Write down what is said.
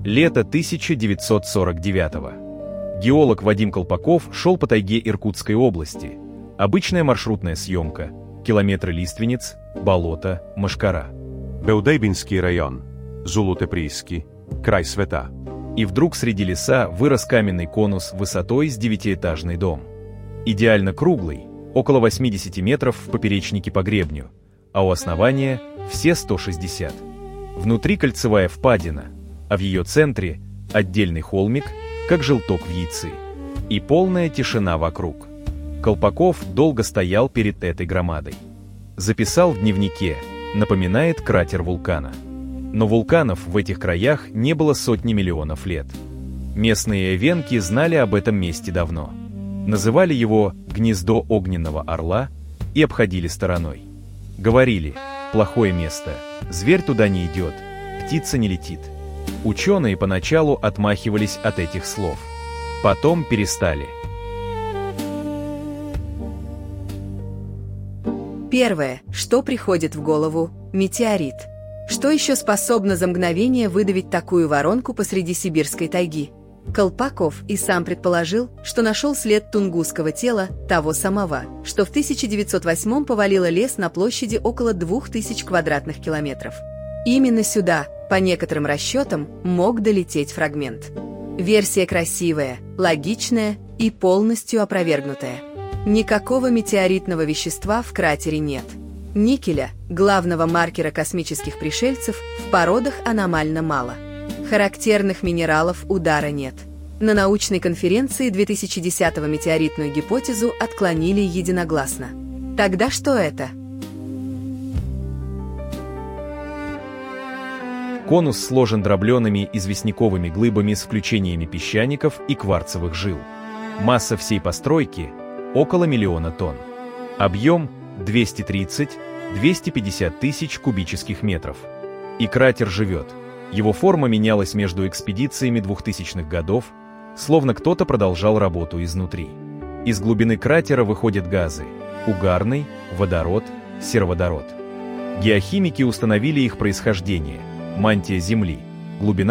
Лето 1949-го. Геолог Вадим Колпаков шел по тайге Иркутской области. Обычная маршрутная съемка. Километры лиственниц, болото, мошкара. Беудейбинский район. Зулутеприйский. Край света. И вдруг среди леса вырос каменный конус высотой с 9-этажный дом. Идеально круглый, около 80 метров в поперечнике по гребню, а у основания все 160. Внутри кольцевая впадина, а в ее центре отдельный холмик, как желток в яйце, и полная тишина вокруг. Колпаков долго стоял перед этой громадой. Записал в дневнике, напоминает кратер вулкана. Но вулканов в этих краях не было сотни миллионов лет. Местные эвенки знали об этом месте давно. Называли его «гнездо огненного орла» и обходили стороной. Говорили: плохое место, зверь туда не идет, птица не летит. Ученые поначалу отмахивались от этих слов. Потом перестали. Первое, что приходит в голову – метеорит. Что еще способно за мгновение выдавить такую воронку посреди сибирской тайги? Колпаков и сам предположил, что нашел след тунгусского тела, того самого, что в 1908 повалило лес на площади около 2000 квадратных километров. Именно сюда, по некоторым расчетам, мог долететь фрагмент. Версия красивая, логичная и полностью опровергнутая. Никакого метеоритного вещества в кратере нет. Никеля, главного маркера космических пришельцев, в породах аномально мало. Характерных минералов удара нет. На научной конференции 2010-го метеоритную гипотезу отклонили единогласно. Тогда что это? Конус сложен дроблеными известняковыми глыбами с включениями песчаников и кварцевых жил. Масса всей постройки – около 1 000 000 тонн. Объем – 230-250 тысяч кубических метров. И кратер живет. Его форма менялась между экспедициями 2000-х годов, словно кто-то продолжал работу изнутри. Из глубины кратера выходят газы – угарный, водород, сероводород. Геохимики установили их происхождение – мантия Земли, глубина